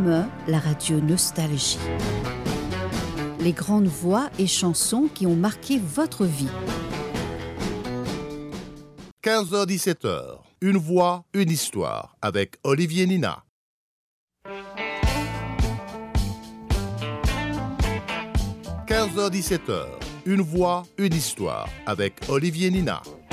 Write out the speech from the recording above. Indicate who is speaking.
Speaker 1: RME, la radio Nostalgie. Les grandes voix et chansons qui ont marqué votre vie.
Speaker 2: 15h-17h, une voix, une histoire, avec Olivier Nina. 15h-17h, une voix, une histoire, avec Olivier Nina.